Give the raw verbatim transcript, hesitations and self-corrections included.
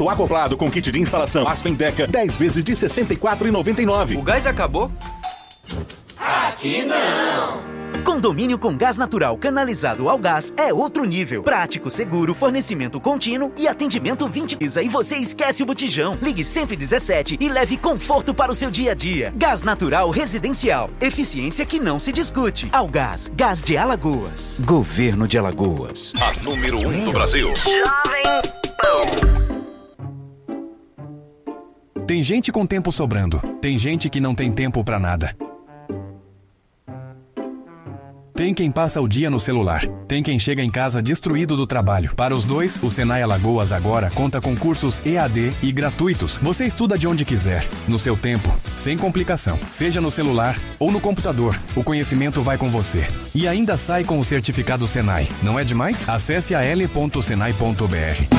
Produto acoplado com kit de instalação Aspen Deca, dez vezes de sessenta e quatro reais e noventa e nove centavos. O gás acabou? Aqui não! Condomínio com gás natural canalizado ao gás é outro nível. Prático, seguro, fornecimento contínuo e atendimento vinte e você esquece o botijão. Ligue cento e dezessete e leve conforto para o seu dia a dia. Gás natural residencial. Eficiência que não se discute. Algás, Gás de Alagoas. Governo de Alagoas. A número um do Brasil. Jovem Pan. Tem gente com tempo sobrando. Tem gente que não tem tempo pra nada. Tem quem passa o dia no celular. Tem quem chega em casa destruído do trabalho. Para os dois, o Senai Alagoas agora conta com cursos E A D e gratuitos. Você estuda de onde quiser, no seu tempo, sem complicação. Seja no celular ou no computador, o conhecimento vai com você. E ainda sai com o certificado Senai. Não é demais? Acesse a l ponto senai ponto b r.